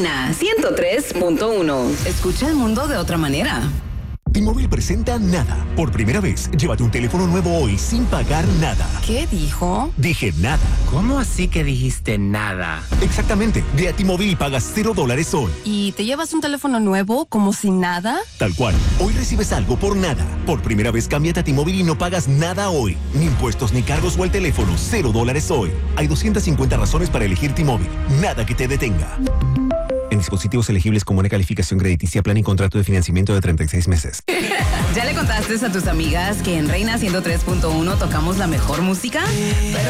Reina 103.1. Escucha el mundo de otra manera. T-Mobile presenta Nada. Por primera vez, llévate un teléfono nuevo hoy sin pagar nada. ¿Qué dijo? Dije nada. ¿Cómo así que dijiste nada? Exactamente. Ve a T-Mobile y pagas $0 hoy. ¿Y te llevas un teléfono nuevo como sin nada? Tal cual. Hoy recibes algo por nada. Por primera vez, cámbiate a T-Mobile y no pagas nada hoy. Ni impuestos ni cargos o al teléfono. $0 hoy. Hay 250 razones para elegir T-Mobile. Nada que te detenga. En dispositivos elegibles con buena calificación crediticia, plan y contrato de financiamiento de 36 meses. ¿Ya le contaste a tus amigas que en Reina 103.1 tocamos la mejor música? Pero